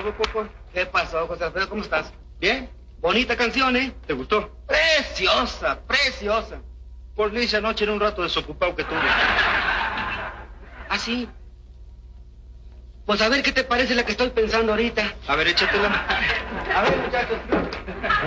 todo, Popo. ¿Qué pasó, José Alfredo? ¿Cómo estás? Bien. Bonita canción, ¿eh? ¿Te gustó? Preciosa, preciosa. Pues le hice anoche en un rato desocupado que tuve. ¿Ah, sí? Pues a ver qué te parece la que estoy pensando ahorita. A ver, échatela. A ver, muchachos.